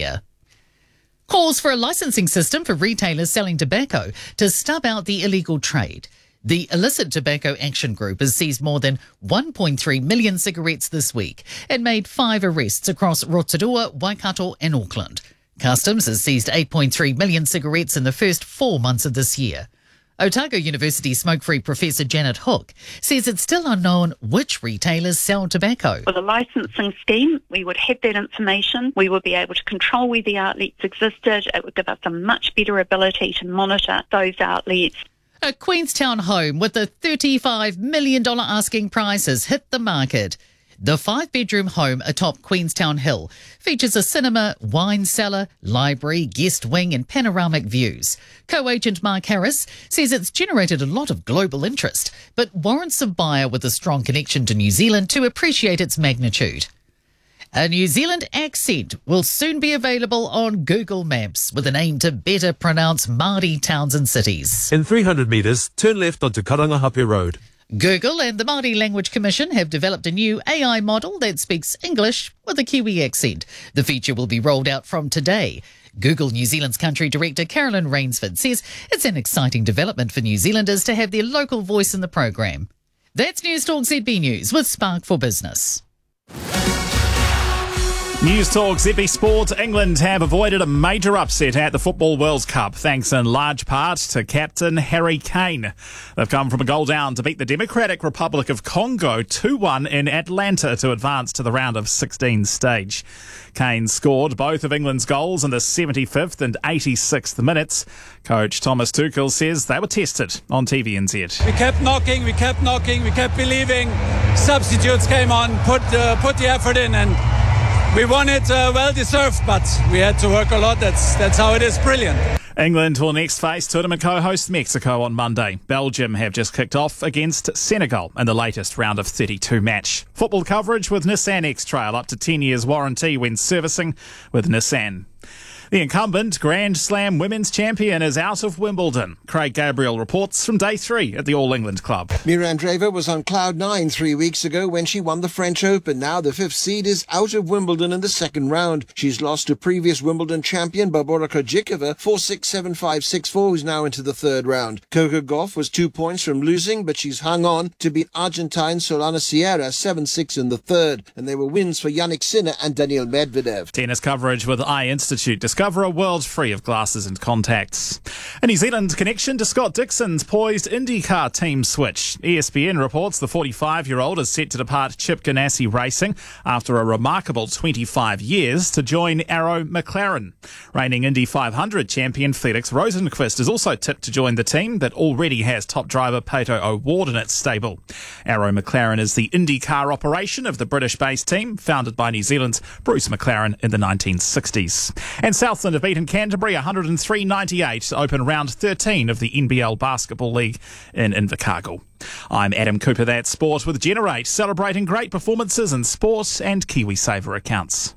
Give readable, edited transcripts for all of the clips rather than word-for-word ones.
year. Calls for a licensing system for retailers selling tobacco to stub out the illegal trade. The Illicit Tobacco Action Group has seized more than 1.3 million cigarettes this week and made 5 arrests across Rotorua, Waikato and Auckland. Customs has seized 8.3 million cigarettes in the first 4 months of this year. Otago University smoke-free professor Janet Hook says it's still unknown which retailers sell tobacco. With a licensing scheme, we would have that information. We would be able to control where the outlets existed. It would give us a much better ability to monitor those outlets. A Queenstown home with a $35 million asking price has hit the market. The 5-bedroom home atop Queenstown Hill features a cinema, wine cellar, library, guest wing and panoramic views. Co-agent Mark Harris says it's generated a lot of global interest, but warrants a buyer with a strong connection to New Zealand to appreciate its magnitude. A New Zealand accent will soon be available on Google Maps with an aim to better pronounce Māori towns and cities. In 300 metres, turn left onto Karangahape Road. Google and the Māori Language Commission have developed a new AI model that speaks English with a Kiwi accent. The feature will be rolled out from today. Google New Zealand's country director Carolyn Rainsford says it's an exciting development for New Zealanders to have their local voice in the program. That's News Talk ZB News with Spark for Business. News Talk ZB Sport. England have avoided a major upset at the Football World Cup thanks in large part to captain Harry Kane. They've come from a goal down to beat the Democratic Republic of Congo 2-1 in Atlanta to advance to the round of 16 stage. Kane scored both of England's goals in the 75th and 86th minutes. Coach Thomas Tuchel says they were tested on TVNZ. We kept knocking, we kept believing. Substitutes came on, put the effort in, and we won it well-deserved, but we had to work a lot. That's how it is. Brilliant. England will next face tournament co-host Mexico on Monday. Belgium have just kicked off against Senegal in the latest round of 32 match. Football coverage with Nissan X-Trail, up to 10 years warranty when servicing with Nissan. The incumbent Grand Slam women's champion is out of Wimbledon. Craig Gabriel reports from day 3 at the All England Club. Mira Andreeva was on cloud 9 3 weeks ago when she won the French Open. Now the 5th seed is out of Wimbledon in the second round. She's lost to previous Wimbledon champion Barbora Krejcikova 4-6, 7-5, 6-4, who's now into the third round. Coco Gauff was 2 points from losing, but she's hung on to beat Argentine Solana Sierra 7-6 in the third. And there were wins for Yannick Sinner and Daniil Medvedev. Tennis coverage with Eye Institute. Discover a world free of glasses and contacts. A New Zealand connection to Scott Dixon's poised IndyCar team switch. ESPN reports the 45-year-old is set to depart Chip Ganassi Racing after a remarkable 25 years to join Arrow McLaren. Reigning Indy 500 champion Felix Rosenqvist is also tipped to join the team that already has top driver Pato O'Ward in its stable. Arrow McLaren is the IndyCar operation of the British-based team, founded by New Zealand's Bruce McLaren in the 1960s. And Southland have beaten Canterbury 103-98 to open round 13 of the NBL Basketball League in Invercargill. I'm Adam Cooper, that's Sport with Generate, celebrating great performances in sport and KiwiSaver accounts.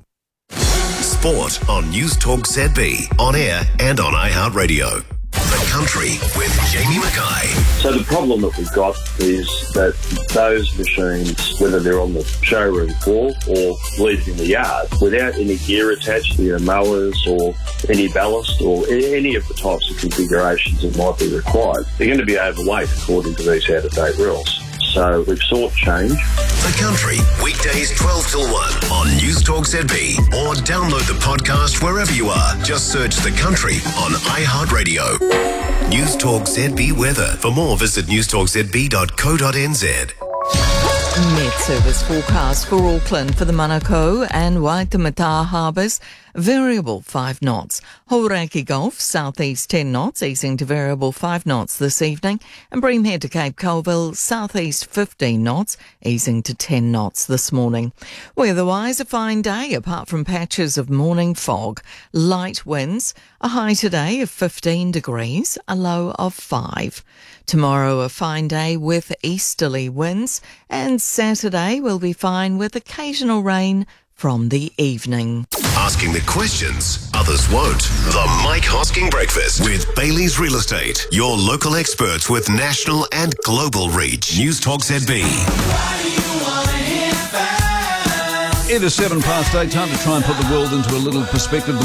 Sport on News Talk ZB, on air and on iHeartRadio. The Country with Jamie Mackay. So the problem that we've got is that those machines, whether they're on the showroom floor or leaving the yard, without any gear attached, either mowers or any ballast or any of the types of configurations that might be required, they're going to be overweight according to these out-of-date rules. So we've sought change. The Country, weekdays 12 till 1 on News Talk ZB, or download the podcast wherever you are. Just search The Country on iHeartRadio. News Talk ZB weather. For more, visit newstalkzb.co.nz. Met service forecast for Auckland for the Manukau and Waitemata harbours. Variable 5 knots. Hauraki Gulf, southeast 10 knots, easing to variable 5 knots this evening. And Breamhead to Cape Colville, southeast 15 knots, easing to 10 knots this morning. Weather-wise, a fine day, apart from patches of morning fog. Light winds, a high today of 15 degrees, a low of 5. Tomorrow, a fine day with easterly winds. And Saturday will be fine with occasional rain from the evening. Asking the questions others won't. The Mike Hosking Breakfast with Bailey's Real Estate. Your local experts with national and global reach. News Talk ZB. It is 8:07. Time to try and put the world into a little perspective.